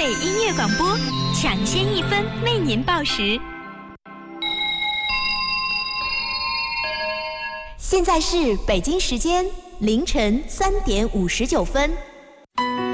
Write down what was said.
美音乐广播，抢先1分为您报时。现在是北京时间凌晨3点59分。